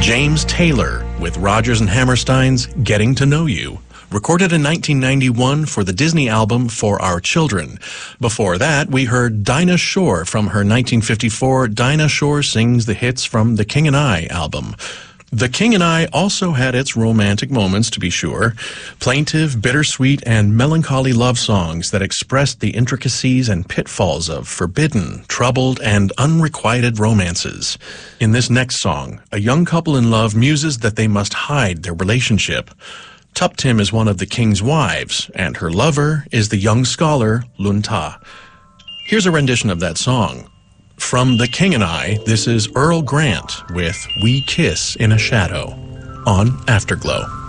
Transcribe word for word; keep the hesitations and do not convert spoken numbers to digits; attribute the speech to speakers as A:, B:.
A: James Taylor with Rodgers and Hammerstein's Getting to Know You, recorded in nineteen ninety-one for the Disney album For Our Children. Before that, we heard Dinah Shore from her nineteen fifty-four Dinah Shore Sings the Hits from The King and I album. The King and I also had its romantic moments, to be sure. Plaintive, bittersweet, and melancholy love songs that expressed the intricacies and pitfalls of forbidden, troubled, and unrequited romances. In this next song, a young couple in love muses that they must hide their relationship. Tuptim is one of the king's wives, and her lover is the young scholar Lun Ta. Here's a rendition of that song. From The King and I, this is Earl Grant with We Kiss in a Shadow on Afterglow.